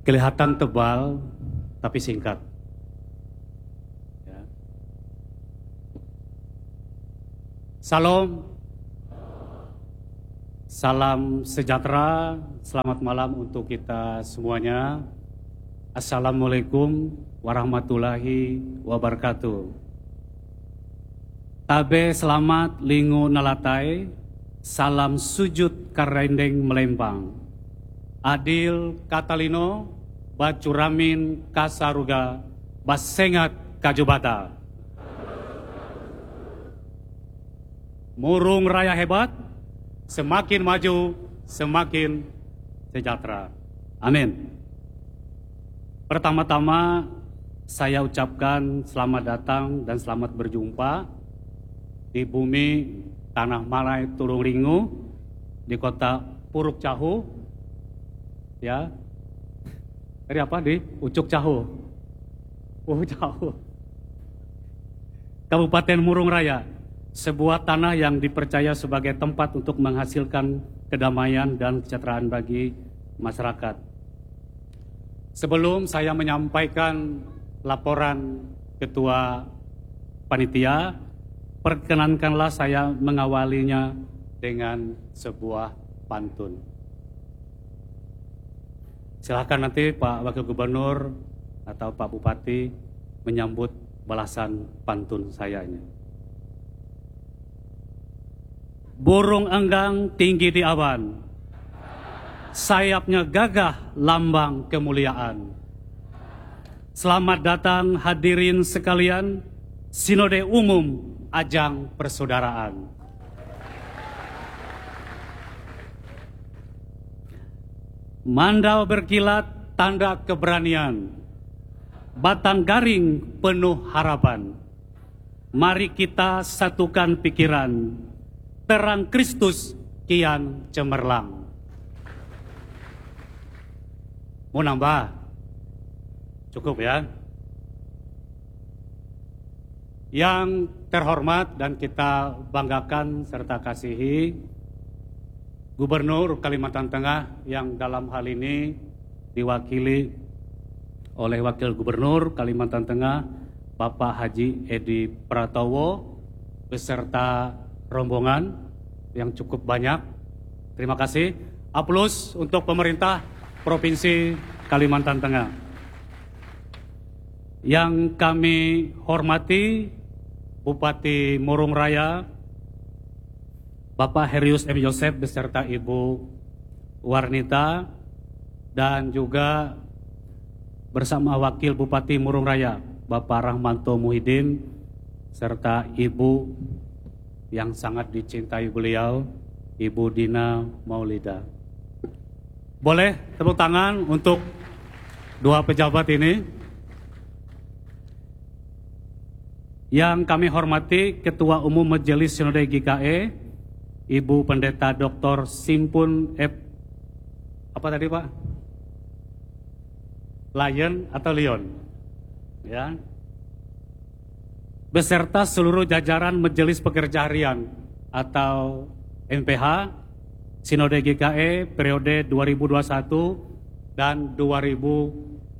kelihatan tebal tapi singkat. Ya. Salam, salam sejahtera, selamat malam untuk kita semuanya. Assalamualaikum warahmatullahi wabarakatuh. Tabe selamat lingu nalatai, salam sujud karendeng melempang. Adil Katalino, Bacuramin Kasaruga, Basengat Kajubata. Murung raya hebat, semakin maju, semakin sejahtera. Amin. Pertama-tama saya ucapkan selamat datang dan selamat berjumpa di bumi Tanah Malai Turung Ringu, di kota Puruk Cahu, ya. Dari apa? Di Ucuk Cahu. Cahu. Kabupaten Murung Raya, sebuah tanah yang dipercaya sebagai tempat untuk menghasilkan kedamaian dan kesejahteraan bagi masyarakat. Sebelum saya menyampaikan laporan Ketua Panitia, perkenankanlah saya mengawalinya dengan sebuah pantun. Silakan nanti Pak Wakil Gubernur atau Pak Bupati menyambut balasan pantun saya ini. Burung enggang tinggi di awan, sayapnya gagah lambang kemuliaan. Selamat datang hadirin sekalian, Sinode Umum Ajang Persaudaraan. Mandau berkilat tanda keberanian, batang garing penuh harapan. Mari kita satukan pikiran, terang Kristus kian cemerlang. Mau nambah? Cukup ya. Yang terhormat dan kita banggakan serta kasihi Gubernur Kalimantan Tengah yang dalam hal ini diwakili oleh Wakil Gubernur Kalimantan Tengah Bapak Haji Edi Pratowo beserta rombongan yang cukup banyak. Terima kasih. Aplaus untuk pemerintah Provinsi Kalimantan Tengah. Yang kami hormati Bupati Murung Raya Bapak Herius M. Yosef beserta Ibu Warnita, dan juga bersama Wakil Bupati Murung Raya Bapak Rahmanto Muhyiddin serta Ibu yang sangat dicintai beliau, Ibu Dina Maulida. Boleh tepuk tangan untuk dua pejabat ini. Yang kami hormati Ketua Umum Majelis Sinode GKE Ibu Pendeta Dr. Simpun F. Apa tadi Pak? Lion atau Leon? Ya. Beserta seluruh jajaran Majelis Pekerja Harian atau MPH Sinode GKE periode 2021 dan 2026.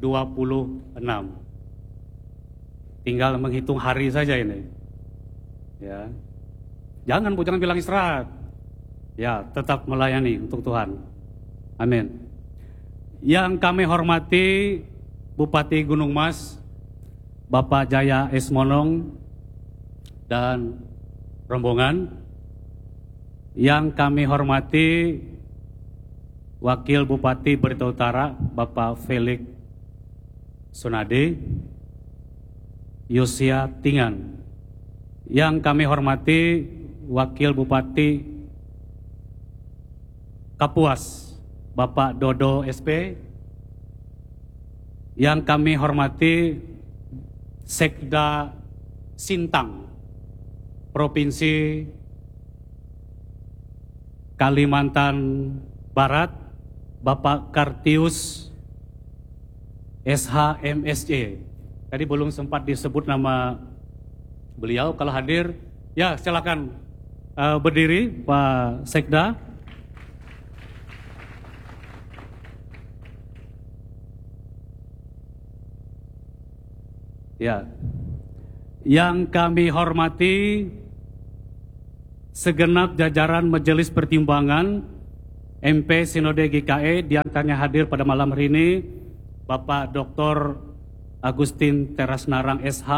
Tinggal menghitung hari saja ini. Ya. Jangan bilang istirahat. Ya, tetap melayani untuk Tuhan. Amin. Yang kami hormati Bupati Gunung Mas, Bapak Jaya Esmonong dan rombongan. Yang kami hormati Wakil Bupati Berita Utara, Bapak Felix Sunade, Yosia Tingan. Yang kami hormati Wakil Bupati Kapuas, Bapak Dodo SP. Yang kami hormati Sekda Sintang, Provinsi Kalimantan Barat, Bapak Kartius SHMSJ. Tadi belum sempat disebut nama beliau, kalau hadir, ya silakan berdiri Pak Sekda. Ya, yang kami hormati segenap jajaran Majelis Pertimbangan MP Sinode GKE, diantaranya hadir pada malam hari ini Bapak Dr. Agustin Terasnarang SH,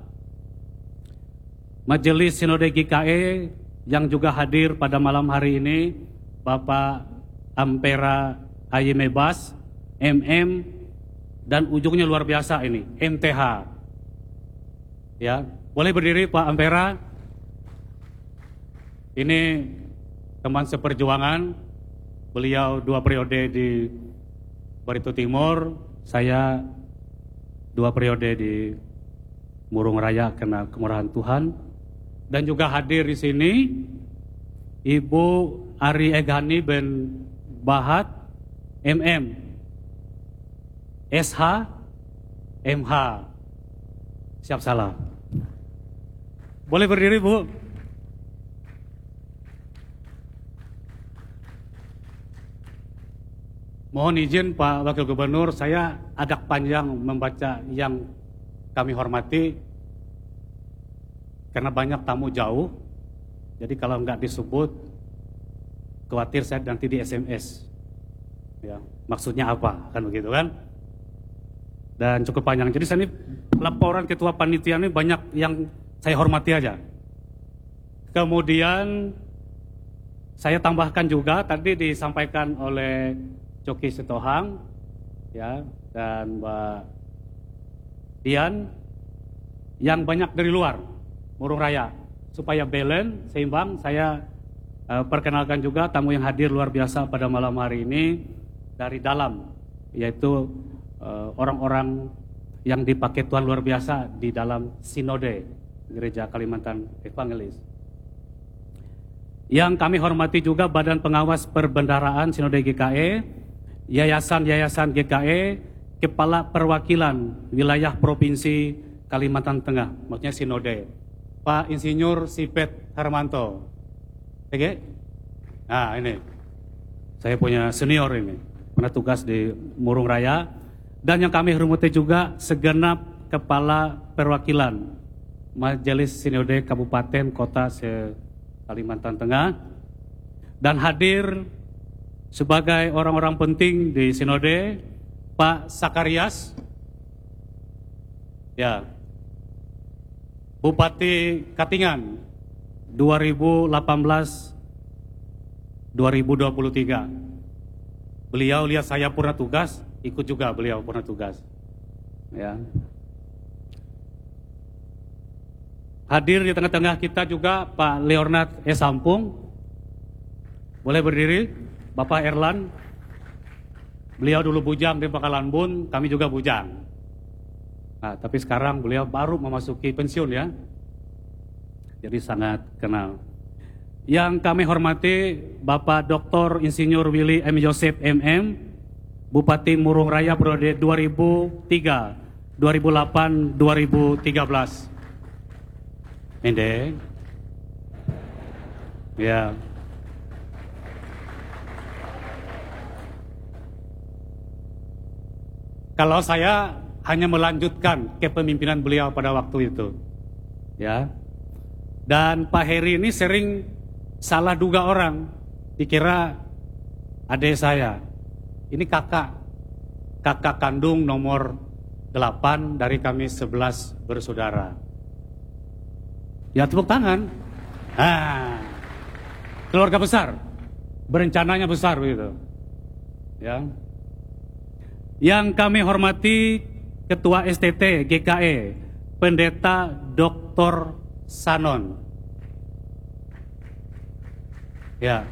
Majelis Sinode GKE yang juga hadir pada malam hari ini Bapak Ampera Ayemebas, MM, dan ujungnya luar biasa ini, MTH. Ya, boleh berdiri Pak Ampera. Ini teman seperjuangan, beliau 2 periode di Barito Timur, saya 2 periode di Murung Raya kena kemurahan Tuhan. Dan juga hadir di sini Ibu Ari Eghani Ben Bahat, MM, SH, MH. Siap salah. Boleh berdiri, Bu. Mohon izin Pak Wakil Gubernur, saya agak panjang membaca yang kami hormati karena banyak tamu jauh. Jadi kalau nggak disebut, khawatir saya nanti di SMS. Ya, maksudnya apa? Kan begitu kan? Dan cukup panjang. Jadi saya ini laporan ketua panitia ini banyak yang saya hormati aja. Kemudian saya tambahkan juga tadi disampaikan oleh Coki Sitohang, ya, dan Mbak Dian, yang banyak dari luar Murung Raya, supaya balance, seimbang. Saya perkenalkan juga tamu yang hadir luar biasa pada malam hari ini dari dalam, yaitu orang-orang yang dipakai Tuhan luar biasa di dalam Sinode Gereja Kalimantan Evangelis. Yang kami hormati juga Badan Pengawas Perbendaharaan Sinode GKE, Yayasan-Yayasan GKE, Kepala Perwakilan Wilayah Provinsi Kalimantan Tengah, maksudnya Sinode, Pak Insinyur Sipet Hermanto. Oke? Nah ini, saya punya senior ini, pernah tugas di Murung Raya. Dan yang kami hormati juga segenap Kepala Perwakilan Majelis Sinode Kabupaten Kota se-Kalimantan Tengah. Dan hadir sebagai orang-orang penting di Sinode, Pak Sakarias, ya, Bupati Katingan 2018-2023. Beliau lihat saya purna tugas, ikut juga beliau purna tugas. Ya. Hadir di tengah-tengah kita juga Pak Leonard S. Sampung. Boleh berdiri? Bapak Erlan, beliau dulu bujang di Bakalan Bun, kami juga bujang. Nah, tapi sekarang beliau baru memasuki pensiun ya. Jadi sangat kenal. Yang kami hormati Bapak Dr. Insinyur Willy M. Joseph MM, Bupati Murung Raya periode 2003, 2008, 2013. Mendeng. Ya. Kalau saya hanya melanjutkan kepemimpinan beliau pada waktu itu, ya. Dan Pak Heri ini sering salah duga orang, dikira adik saya. Ini kakak kandung nomor 8 dari kami 11 bersaudara. Ya tepuk tangan. Nah, keluarga besar, berencananya besar begitu, ya. Yang kami hormati Ketua STT GKE, Pendeta Dr. Sanon. Ya.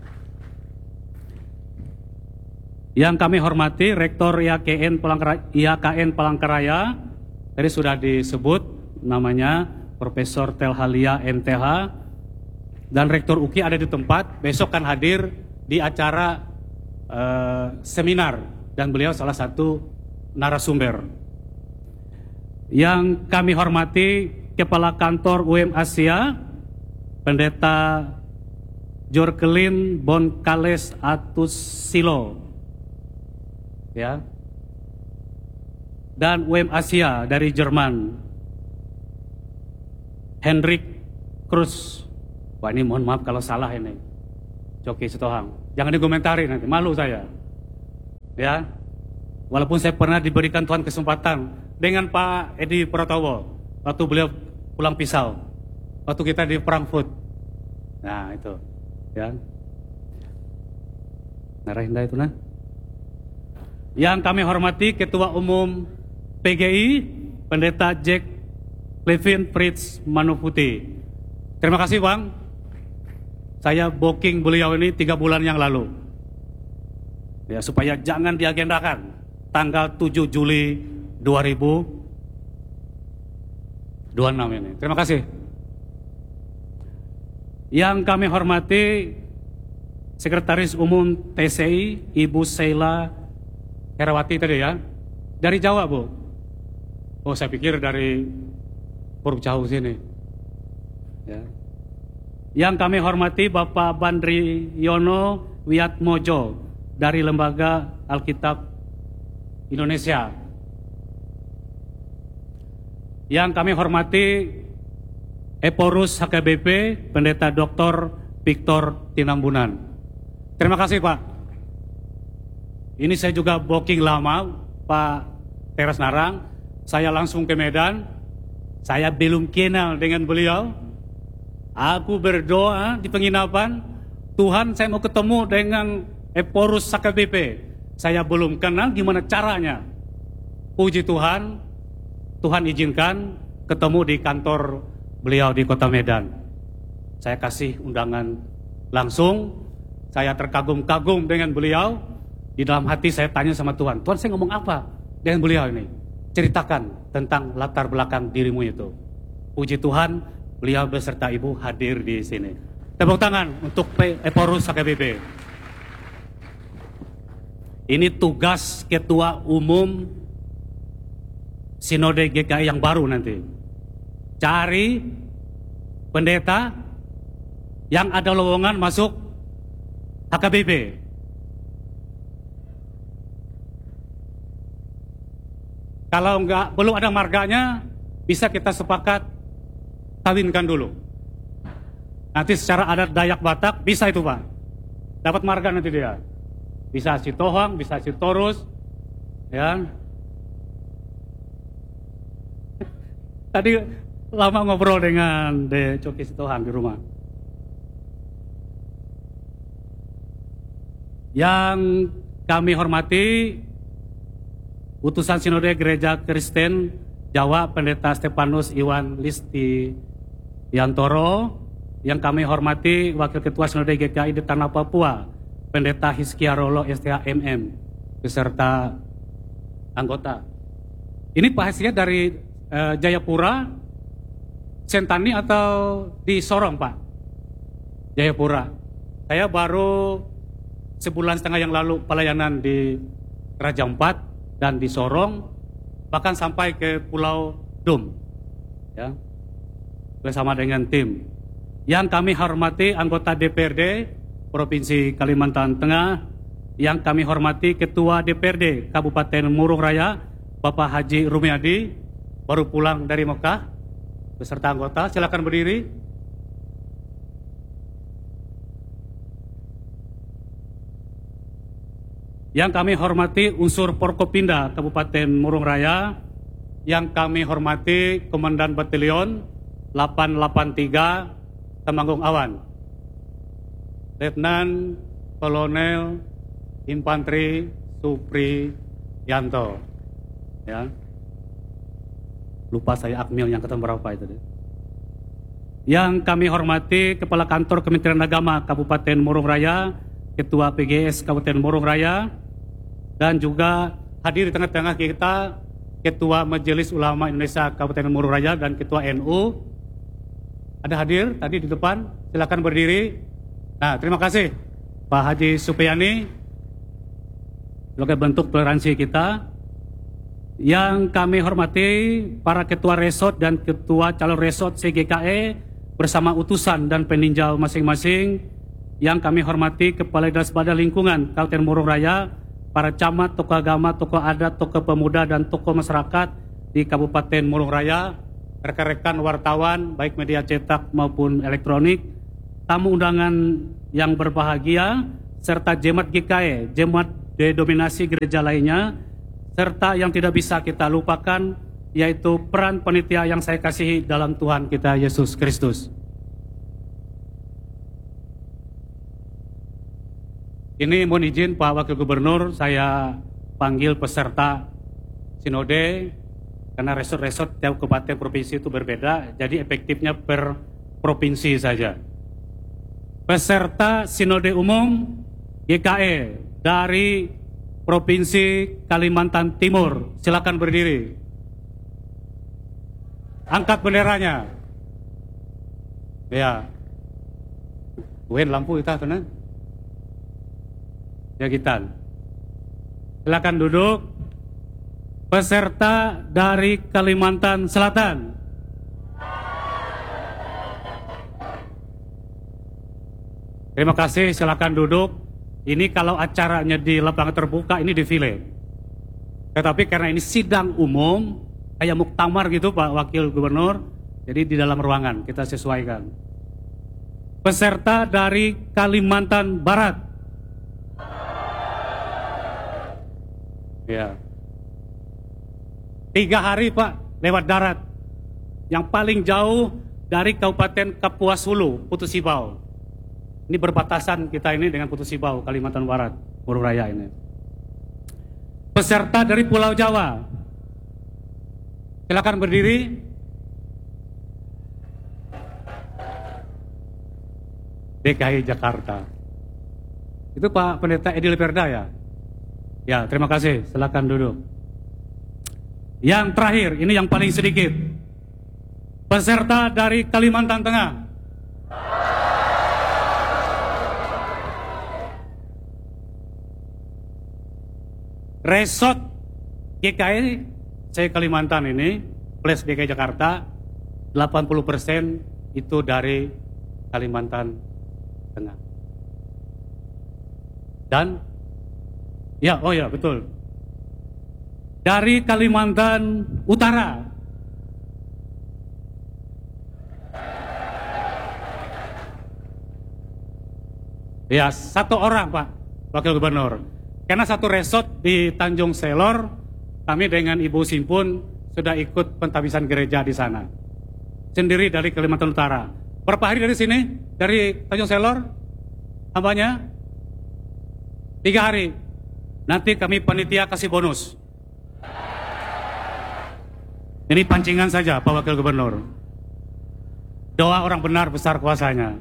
Yang kami hormati Rektor IAKN Palangkaraya, tadi sudah disebut namanya Profesor Telhalia MTH, dan Rektor UKI ada di tempat, besok kan hadir di acara seminar. Dan beliau salah satu narasumber. Yang kami hormati Kepala Kantor UM Asia, Pendeta Jorkelin Bonkales Atus Silo. Ya. dan UM Asia dari Jerman, Hendrik Cruz. Wah, ini mohon maaf kalau salah ini, Coki Sitohang. Jangan dikomentari nanti, malu saya. Ya, walaupun saya pernah diberikan Tuhan kesempatan dengan Pak Edi Pratowo waktu beliau pulang pisau, waktu kita di Frankfurt. Nah itu, ya. Narahinda itu nah. Yang kami hormati Ketua Umum PGI, Pendeta Jack Levin Fritz Manuputi. Terima kasih Bang. Saya booking beliau ini 3 bulan yang lalu. Ya, supaya jangan diagendakan tanggal 7 Juli 2026 ini. Terima kasih. Yang kami hormati Sekretaris Umum TCI, Ibu Sheila Herawati tadi ya. Dari Jawa, Bu. Oh, saya pikir dari Puruk jauh sini. Ya. Yang kami hormati Bapak Bandri Yono Wiatmojo dari Lembaga Alkitab Indonesia. Yang kami hormati Eporus HKBP, Pendeta Dr. Victor Tinambunan. Terima kasih Pak. Ini saya juga booking lama, Pak Teras Narang. Saya langsung ke Medan. Saya belum kenal dengan beliau. Aku berdoa di penginapan, Tuhan saya mau ketemu dengan Eporus HKBP. Saya belum kenal gimana caranya. Puji Tuhan, Tuhan izinkan ketemu di kantor beliau di Kota Medan. Saya kasih undangan langsung. Saya terkagum-kagum dengan beliau. Di dalam hati saya tanya sama Tuhan, Tuhan saya ngomong apa dengan beliau ini? Ceritakan tentang latar belakang dirimu itu. Puji Tuhan, beliau beserta ibu hadir di sini. Tepuk tangan untuk Eporus HKBP. Ini tugas Ketua Umum Sinode GKI yang baru nanti. Cari pendeta yang ada lowongan masuk HKBP. Kalau belum ada marganya, bisa kita sepakat kawinkan dulu. Nanti secara adat Dayak Batak bisa itu Pak. Dapat marga nanti dia. Bisa Sitohang, bisa Sitorus. Ya. Tadi lama ngobrol dengan De Coki Sitohang di rumah. Yang kami hormati Utusan Sinode Gereja Kristen Jawa, Pendeta Stefanus Iwan Listi Yantoro. Yang kami hormati Wakil Ketua Sinode GKI di Tanah Papua, Pendeta Hizkia Rolo STHMM, beserta anggota. Ini Pak Hizkia dari Jayapura, Sentani atau di Sorong Pak? Jayapura. Saya baru sebulan setengah yang lalu pelayanan di Raja Ampat dan di Sorong, bahkan sampai ke Pulau Dum, ya, bersama dengan tim. Yang kami hormati anggota DPRD Provinsi Kalimantan Tengah, yang kami hormati Ketua DPRD Kabupaten Murung Raya, Bapak Haji Rumiadi, baru pulang dari Mekah, beserta anggota. Silakan berdiri. Yang kami hormati unsur Forkopimda Kabupaten Murung Raya, yang kami hormati Komandan Batalion 883 Temanggung Awan, Letnan Kolonel Infanteri Supri Yanto. Ya. Lupa saya Akmil yang ketemu berapa itu. Yang kami hormati Kepala Kantor Kementerian Agama Kabupaten Murung Raya, Ketua PGS Kabupaten Murung Raya, dan juga hadir di tengah-tengah kita Ketua Majelis Ulama Indonesia Kabupaten Murung Raya dan Ketua NU. Ada hadir tadi di depan, silakan berdiri. Nah, terima kasih Pak Haji Supeyani sebagai bentuk toleransi kita. Yang kami hormati para Ketua Resort dan Ketua Calon Resort CGKE bersama utusan dan peninjau masing-masing. Yang kami hormati Kepala Dinas Badan Lingkungan Kabupaten Murung Raya, para camat, tokoh agama, tokoh adat, tokoh pemuda, dan tokoh masyarakat di Kabupaten Mulung Raya, rekan-rekan wartawan, baik media cetak maupun elektronik, tamu undangan yang berbahagia, serta jemaat GKE, jemaat denominasi gereja lainnya, serta yang tidak bisa kita lupakan, yaitu peran panitia yang saya kasihi dalam Tuhan kita Yesus Kristus. Ini mohon izin Pak Wakil Gubernur, saya panggil peserta sinode karena resort-resort tiap kabupaten provinsi itu berbeda, jadi efektifnya per provinsi saja. Peserta sinode umum GKE dari Provinsi Kalimantan Timur, silakan berdiri. Angkat benderanya. Ya. Wen lampu kita tenan. Ya kita. Silakan duduk. Peserta dari Kalimantan Selatan. Terima kasih, silakan duduk. Ini kalau acaranya di lapangan terbuka, ini defile. Tetapi karena ini sidang umum, kayak muktamar gitu Pak Wakil Gubernur, jadi di dalam ruangan kita sesuaikan. Peserta dari Kalimantan Barat. Ya. 3 hari Pak lewat darat. Yang paling jauh dari Kabupaten Kapuas Hulu, Putus Sibau. Ini berbatasan kita ini dengan Putus Sibau, Kalimantan Barat, Mulung Raya ini. Peserta dari Pulau Jawa. Silakan berdiri. DKI Jakarta. Itu Pak Pendeta Edil Perda ya? Ya, terima kasih. Silakan duduk. Yang terakhir, ini yang paling sedikit. Peserta dari Kalimantan Tengah. Resort GKI saya Kalimantan ini plus DKI Jakarta 80% itu dari Kalimantan Tengah. Dan ya, oh ya betul. Dari Kalimantan Utara. Ya, 1 orang Pak Wakil Gubernur. Karena satu resort di Tanjung Selor, kami dengan Ibu Simpun sudah ikut pentabisan gereja di sana. Sendiri dari Kalimantan Utara. Berapa hari dari sini? Dari Tanjung Selor? Hambanya? 3 hari. Nanti kami panitia kasih bonus. Ini pancingan saja Pak Wakil Gubernur. Doa orang benar besar kuasanya.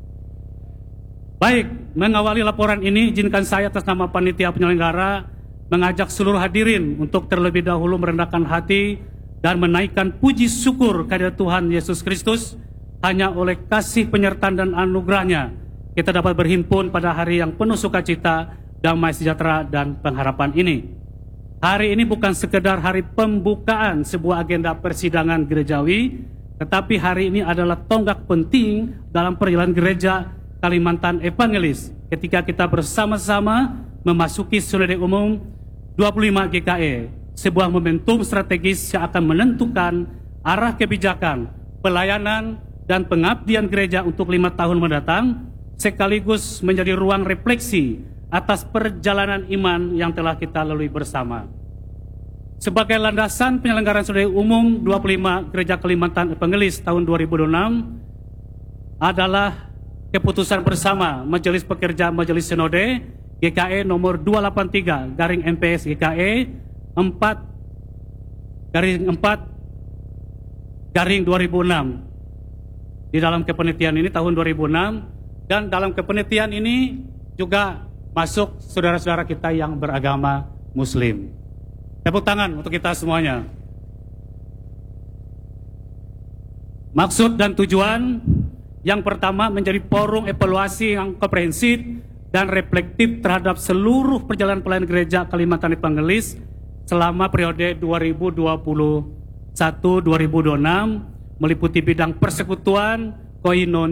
Baik, mengawali laporan ini, izinkan saya atas nama panitia penyelenggara mengajak seluruh hadirin untuk terlebih dahulu merendahkan hati dan menaikkan puji syukur kehadirat Tuhan Yesus Kristus. Hanya oleh kasih penyertaan dan anugerahnya kita dapat berhimpun pada hari yang penuh sukacita, damai sejahtera dan pengharapan ini. Hari ini bukan sekedar hari pembukaan sebuah agenda persidangan gerejawi, tetapi hari ini adalah tonggak penting dalam perjalanan gereja Kalimantan Evangelis ketika kita bersama-sama memasuki sinode umum 25 GKE, sebuah momentum strategis yang akan menentukan arah kebijakan, pelayanan, dan pengabdian gereja untuk 5 tahun mendatang, sekaligus menjadi ruang refleksi atas perjalanan iman yang telah kita lalui bersama. Sebagai landasan penyelenggaraan sinode umum 25 Gereja Kalimantan Evangelis tahun 2026 adalah keputusan bersama Majelis Pekerja Majelis Sinode GKE nomor 283 garing MPS GKE 4 garing 2006. Di dalam kepenitian ini tahun 2006, dan dalam kepenitian ini juga masuk saudara-saudara kita yang beragama Muslim. Tepuk tangan untuk kita semuanya. Maksud dan tujuan yang pertama, menjadi forum evaluasi yang komprehensif dan reflektif terhadap seluruh perjalanan pelayanan gereja Kalimantan Evangelis selama periode 2021-2026, meliputi bidang persekutuan,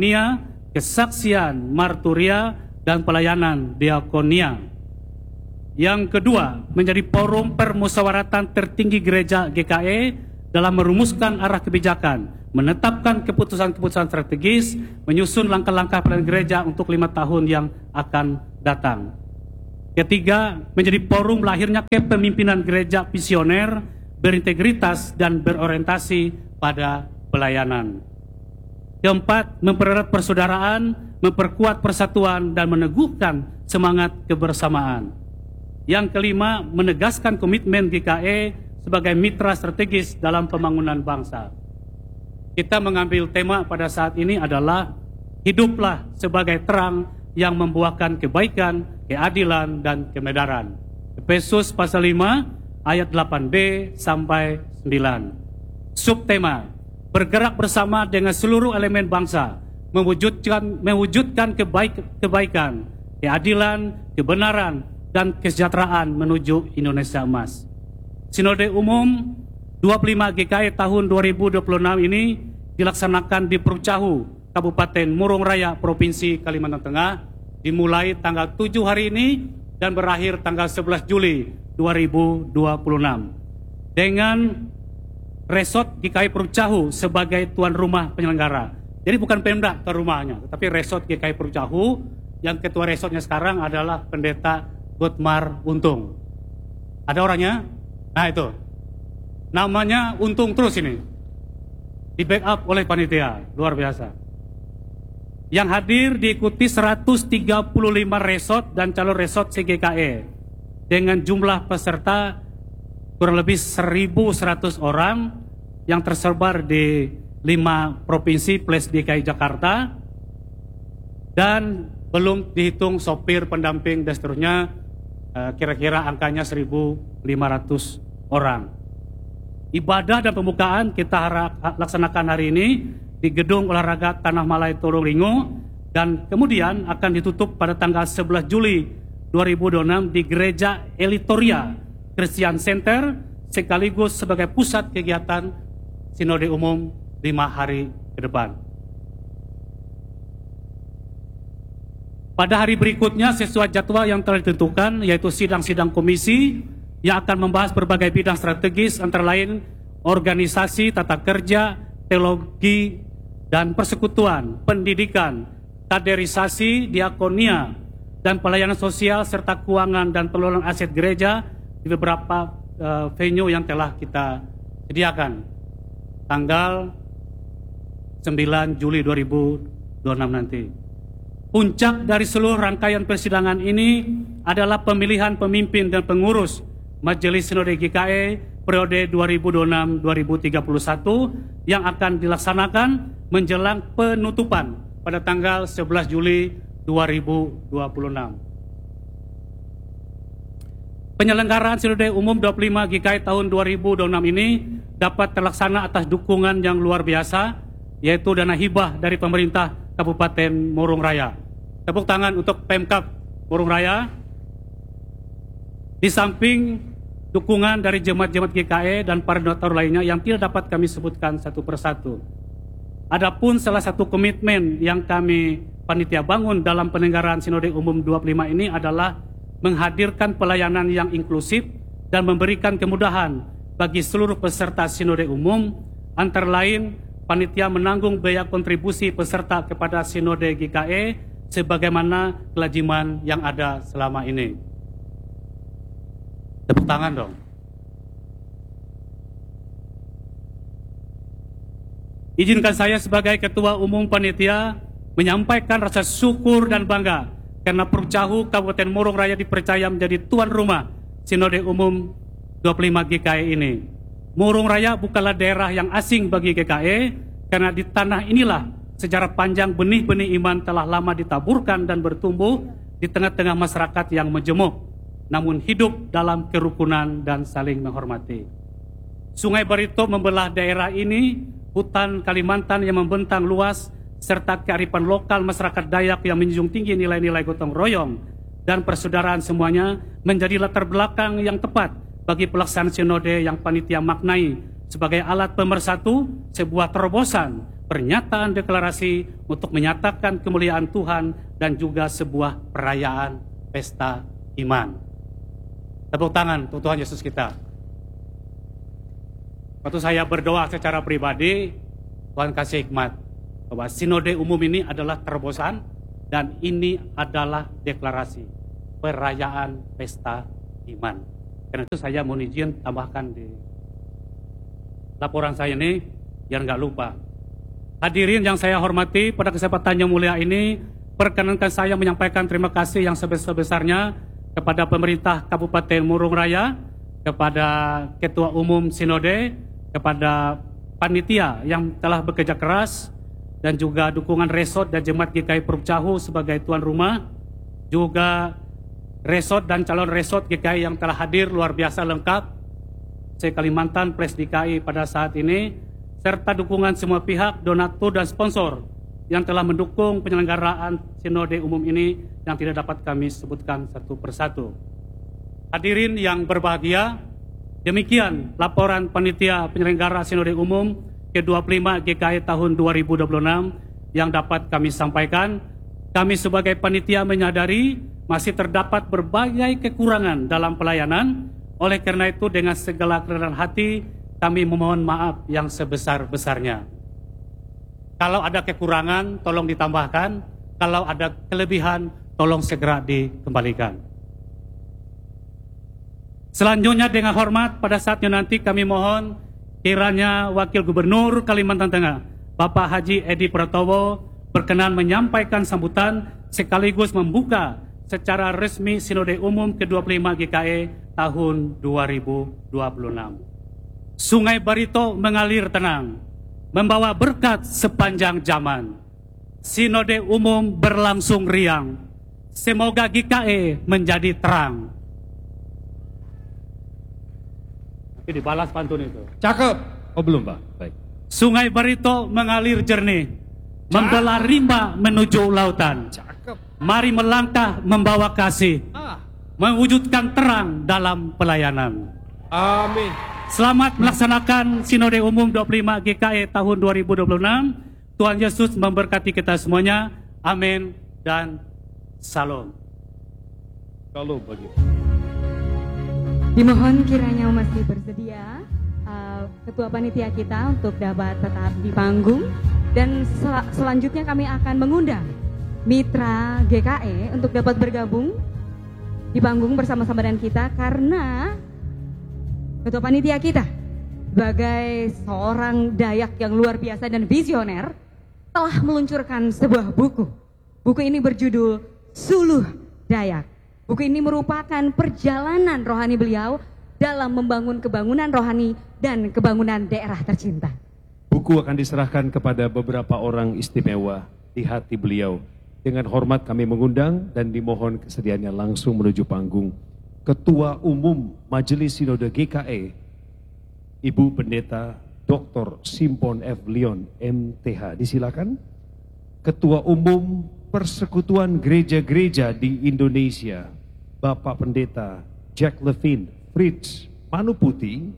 koinonia, kesaksian, marturia, dan pelayanan diakonia. Yang kedua, menjadi forum permusyawaratan tertinggi gereja GKE dalam merumuskan arah kebijakan, menetapkan keputusan-keputusan strategis, menyusun langkah-langkah pelayanan gereja untuk 5 tahun yang akan datang. Ketiga, menjadi forum lahirnya kepemimpinan gereja visioner, berintegritas dan berorientasi pada pelayanan. Keempat, mempererat persaudaraan, memperkuat persatuan dan meneguhkan semangat kebersamaan. Yang kelima, menegaskan komitmen GKE sebagai mitra strategis dalam pembangunan bangsa. Kita mengambil tema pada saat ini adalah hiduplah sebagai terang yang membuahkan kebaikan, keadilan, dan kebenaran. Efesus pasal 5 ayat 8b sampai 9. Subtema, bergerak bersama dengan seluruh elemen bangsa, mewujudkan kebaikan, keadilan, kebenaran, dan kesejahteraan menuju Indonesia Emas. Sinode Umum 25 GKE tahun 2026 ini dilaksanakan di Purcahu, Kabupaten Murung Raya, Provinsi Kalimantan Tengah, dimulai tanggal 7 hari ini dan berakhir tanggal 11 Juli 2026. Dengan Resort GKI Purcahu sebagai tuan rumah penyelenggara. Jadi bukan Pemda tuan rumahnya, tetapi Resort GKI Purcahu, yang ketua resortnya sekarang adalah Pendeta Gotmar Untung. Ada orangnya? Nah itu. Namanya Untung terus ini. Di backup oleh panitia, luar biasa. Yang hadir diikuti 135 resort dan calon resort CGKE dengan jumlah peserta kurang lebih 1.100 orang yang tersebar di 5 provinsi plus DKI Jakarta, dan belum dihitung sopir, pendamping dan seterusnya, kira-kira angkanya 1.500 orang. Ibadah dan pembukaan kita laksanakan hari ini di Gedung Olahraga Tanah Malai Toronglingo, dan kemudian akan ditutup pada tanggal 11 Juli 2026 di Gereja Elitoria Christian Center, sekaligus sebagai pusat kegiatan Sinode Umum 5 hari ke depan. Pada hari berikutnya sesuai jadwal yang telah ditentukan, yaitu sidang-sidang komisi yang akan membahas berbagai bidang strategis, antara lain organisasi, tata kerja, teologi dan persekutuan, pendidikan, kaderisasi, diakonia, dan pelayanan sosial, serta keuangan dan pengelolaan aset gereja di beberapa venue yang telah kita sediakan. Tanggal 9 Juli 2026 nanti. Puncak dari seluruh rangkaian persidangan ini adalah pemilihan pemimpin dan pengurus Majelis Sinode GKE periode 2026-2031 yang akan dilaksanakan menjelang penutupan pada tanggal 11 Juli 2026. Penyelenggaraan Sinode Umum 25 GKI tahun 2026 ini dapat terlaksana atas dukungan yang luar biasa, yaitu dana hibah dari pemerintah Kabupaten Murung Raya. Tepuk tangan untuk Pemkab Murung Raya. Di samping dukungan dari jemaat-jemaat GKE dan para donatur lainnya yang tidak dapat kami sebutkan satu persatu. Adapun salah satu komitmen yang kami panitia bangun dalam penyelenggaraan Sinode Umum 25 ini adalah menghadirkan pelayanan yang inklusif dan memberikan kemudahan bagi seluruh peserta Sinode Umum, antara lain panitia menanggung biaya kontribusi peserta kepada Sinode GKE sebagaimana kelaziman yang ada selama ini. Tepuk tangan dong. Izinkan saya sebagai Ketua Umum Panitia menyampaikan rasa syukur dan bangga karena Purcahu Kabupaten Murung Raya dipercaya menjadi tuan rumah Sinode Umum 25 GKE ini. Murung Raya bukanlah daerah yang asing bagi GKE, karena di tanah inilah sejarah panjang benih-benih iman telah lama ditaburkan dan bertumbuh di tengah-tengah masyarakat yang majemuk, namun hidup dalam kerukunan dan saling menghormati. Sungai Barito membelah daerah ini, hutan Kalimantan yang membentang luas, serta kearifan lokal masyarakat Dayak yang menjunjung tinggi nilai-nilai gotong royong dan persaudaraan semuanya menjadi latar belakang yang tepat bagi pelaksanaan sinode yang panitia maknai sebagai alat pemersatu sebuah terobosan pernyataan deklarasi untuk menyatakan kemuliaan Tuhan dan juga sebuah perayaan pesta iman. Tepuk tangan untuk Tuhan Yesus kita. Waktu saya berdoa secara pribadi, Tuhan kasih hikmat bahwa sinode umum ini adalah terobosan dan ini adalah deklarasi perayaan pesta iman. Karena itu saya mohon izin tambahkan di laporan saya ini biar nggak lupa. Hadirin yang saya hormati, pada kesempatan yang mulia ini perkenankan saya menyampaikan terima kasih yang sebesar-besarnya kepada pemerintah Kabupaten Murung Raya, kepada Ketua Umum Sinode, kepada panitia yang telah bekerja keras, dan juga dukungan resort dan jemaat GKI Perupcahu sebagai tuan rumah, juga resort dan calon resort GKI yang telah hadir luar biasa lengkap, se-Kalimantan Pres DKI pada saat ini, serta dukungan semua pihak, donatur dan sponsor yang telah mendukung penyelenggaraan sinode umum ini yang tidak dapat kami sebutkan satu persatu. Hadirin yang berbahagia, demikian laporan panitia penyelenggara sinode umum ke-25 GKI tahun 2026 yang dapat kami sampaikan. Kami sebagai panitia menyadari masih terdapat berbagai kekurangan dalam pelayanan. Oleh karena itu dengan segala kerendahan hati kami memohon maaf yang sebesar-besarnya. Kalau ada kekurangan, tolong ditambahkan. Kalau ada kelebihan, tolong segera dikembalikan. Selanjutnya dengan hormat pada saatnya nanti kami mohon kiranya Wakil Gubernur Kalimantan Tengah, Bapak Haji Edi Pratowo, berkenan menyampaikan sambutan sekaligus membuka secara resmi Sinode Umum ke-25 GKI tahun 2026. Sungai Barito mengalir tenang, membawa berkat sepanjang zaman. Sinode umum berlangsung riang. Semoga GKI menjadi terang. Tapi dibalas pantun itu. Cakep. Oh belum Pak. Baik. Sungai Barito mengalir jernih, membelah rimba menuju lautan. Cakep. Mari melangkah membawa kasih, mewujudkan terang dalam pelayanan. Amin. Selamat melaksanakan Sinode Umum 25 GKI tahun 2026. Tuhan Yesus memberkati kita semuanya. Amin dan Salam. Kalau begitu. Dimohon kiranya masih bersedia Ketua Panitia kita untuk dapat tetap di panggung. Dan selanjutnya kami akan mengundang Mitra GKI untuk dapat bergabung di panggung bersama-sama dengan kita, karena Ketua Panitia kita sebagai seorang Dayak yang luar biasa dan visioner telah meluncurkan sebuah buku. Buku ini berjudul Suluh Dayak. Buku ini merupakan perjalanan rohani beliau dalam membangun kebangunan rohani dan kebangunan daerah tercinta. Buku akan diserahkan kepada beberapa orang istimewa di hati beliau. Dengan hormat kami mengundang dan dimohon kesediaannya langsung menuju panggung Ketua Umum Majelis Sinode GKI, Ibu Pendeta Dr. Simpon F. Leon, MTH. Disilakan. Ketua Umum Persekutuan Gereja-Gereja di Indonesia, Bapak Pendeta Jack Levine Fritz Manuputi.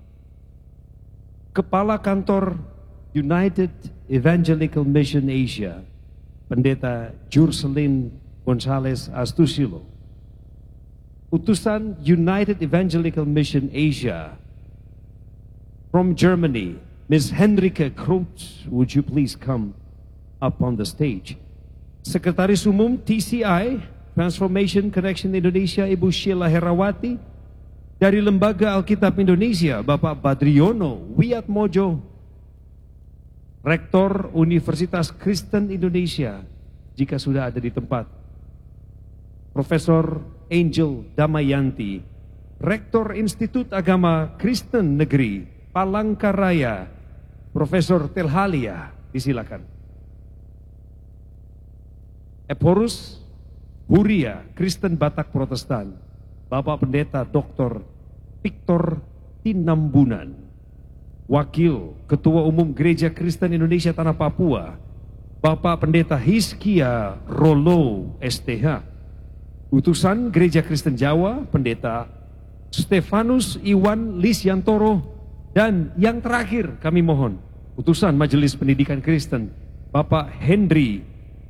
Kepala Kantor United Evangelical Mission Asia, Pendeta Jurselin Gonzales Astusilo. Utusan United Evangelical Mission Asia from Germany, Ms. Henrike Krutz, would you please come up on the stage? Sekretaris Umum TCI, Transformation Connection Indonesia, Ibu Sheila Herawati. Dari Lembaga Alkitab Indonesia, Bapak Badriono Wiatmojo. Rektor Universitas Kristen Indonesia, jika sudah ada di tempat, Profesor Angel Damayanti, Rektor Institut Agama Kristen Negeri Palangkaraya, Profesor Telhalia, disilakan. Eporus Huria Kristen Batak Protestan, Bapak Pendeta Dr. Victor Tinambunan, Wakil Ketua Umum Gereja Kristen Indonesia Tanah Papua, Bapak Pendeta Hizkia Rolo STH. Utusan Gereja Kristen Jawa, Pendeta Stefanus Iwan Lisyantoro. Dan yang terakhir kami mohon, Utusan Majelis Pendidikan Kristen, Bapak Henry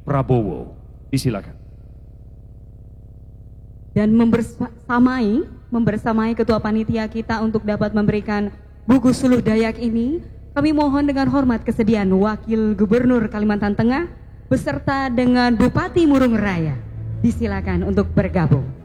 Prabowo. Disilakan. Dan membersamai membersamai ketua panitia kita untuk dapat memberikan buku suluh Dayak ini, kami mohon dengan hormat kesediaan Wakil Gubernur Kalimantan Tengah beserta dengan Bupati Murung Raya. Disilakan untuk bergabung.